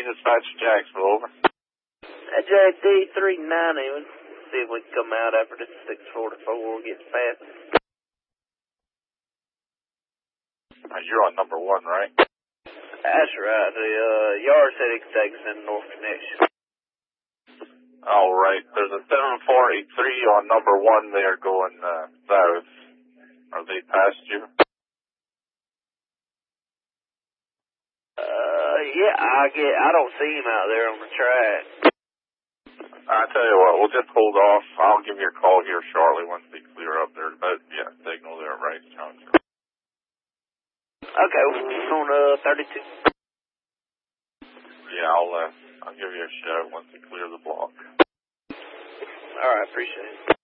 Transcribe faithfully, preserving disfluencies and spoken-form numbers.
dispatch Jacksonville, over. That J D three ninety, let's see if we can come out after this six forty-four gets past. Uh, you're on number one, right? That's right. The uh, yard said he could take us in North Connection. All right. There's a seven four eight three on number one there going uh, south. Are they past you? Uh, yeah, I get. I don't see him out there on the track. I tell you what, we'll just hold off. I'll give you a call here shortly once they clear up there. But yeah, signal there at Rice Junction. Okay, we're on uh thirty-two. Yeah, I'll uh, I'll give you a shout once they clear the block. All right, appreciate it.